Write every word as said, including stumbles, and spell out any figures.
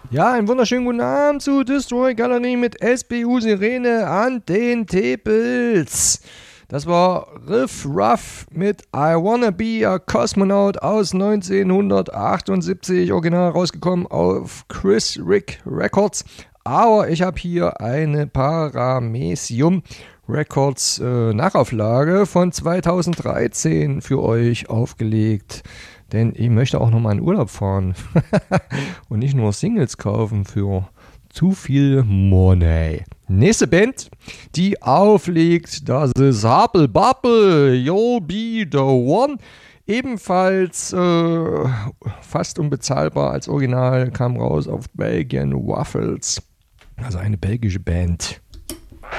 Ja, einen wunderschönen guten Abend zu Destroy Galerie mit S B U Sirene an den Tepels. Das war Riff Ruff mit I Wanna Be a Cosmonaut aus neunzehnhundertachtundsiebzig, original rausgekommen auf Chris Rick Records. Aber ich habe hier eine Paramecium Records äh, Nachauflage von zweitausenddreizehn für euch aufgelegt. Denn ich möchte auch noch mal in Urlaub fahren und nicht nur Singles kaufen für zu viel Money. Nächste Band, die auflegt, das ist Hubble Bubble, You'll Be the One. Ebenfalls äh, fast unbezahlbar als Original, kam raus auf Belgian Waffles. Also eine belgische Band.